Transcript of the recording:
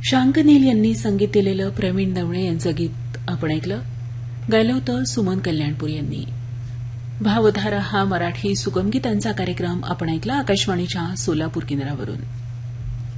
शांकनील यांनी संगीत दिलेलं प्रवीण दवणे यांचं गीत आपण ऐकलं. गायलं होतं सुमन कल्याणपूर यांनी. भावधारा हा मराठी सुगमगीतांचा कार्यक्रम आपण ऐकला आकाशवाणीच्या सोलापूर केंद्रावरून.